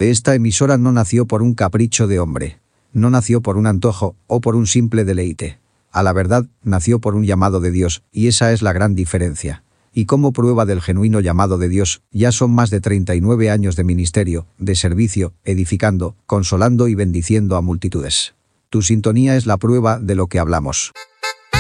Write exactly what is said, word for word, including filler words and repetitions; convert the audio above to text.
Esta emisora no nació por un capricho de hombre. No nació por un antojo o por un simple deleite. A la verdad, nació por un llamado de Dios, y esa es la gran diferencia. Y como prueba del genuino llamado de Dios, ya son más de treinta y nueve años de ministerio, de servicio, edificando, consolando y bendiciendo a multitudes. Tu sintonía es la prueba de lo que hablamos.